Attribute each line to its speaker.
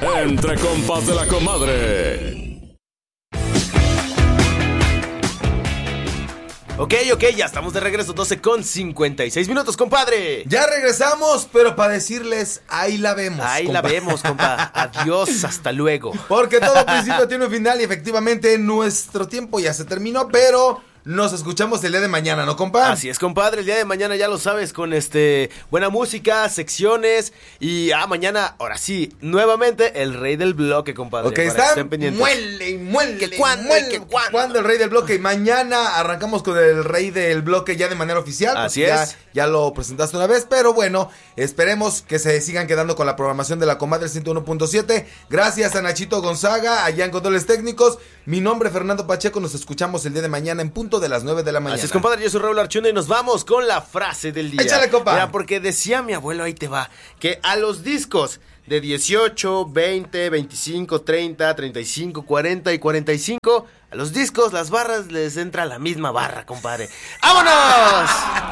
Speaker 1: Entre compas de la comadre.
Speaker 2: Ok, ya estamos de regreso, 12:56, compadre.
Speaker 3: Ya regresamos, pero para decirles, ahí la vemos.
Speaker 2: Ahí
Speaker 3: compa.
Speaker 2: la vemos, compa. Adiós, hasta luego.
Speaker 3: Porque todo principio tiene un final y efectivamente nuestro tiempo ya se terminó, pero nos escuchamos el día de mañana, ¿no, compa?
Speaker 2: Así es, compadre, el día de mañana ya lo sabes, con buena música, secciones y mañana, ahora sí, nuevamente el rey del bloque, compadre.
Speaker 3: Ok,
Speaker 2: para que
Speaker 3: están
Speaker 2: estén pendientes.
Speaker 3: muele.
Speaker 2: ¿Que cuándo?
Speaker 3: ¿Cuándo el rey del bloque? Y mañana arrancamos con el rey del bloque ya de manera oficial.
Speaker 2: Así
Speaker 3: porque
Speaker 2: es.
Speaker 3: Ya lo presentaste una vez, pero bueno, esperemos que se sigan quedando con la programación de la Comadre 101.7. Gracias a Nachito Gonzaga, allá en Controles Técnicos. Mi nombre es Fernando Pacheco, nos escuchamos el día de mañana en punto de las 9 de la mañana.
Speaker 2: Así es, compadre, yo soy Raúl Archunda y nos vamos con la frase del día.
Speaker 3: Échale, compa.
Speaker 2: Mira, porque decía mi abuelo, ahí te va, que a los discos de 18, 20, 25, 30, 35, 40 y 45, a los discos, las barras les entra la misma barra, compadre. ¡Vámonos!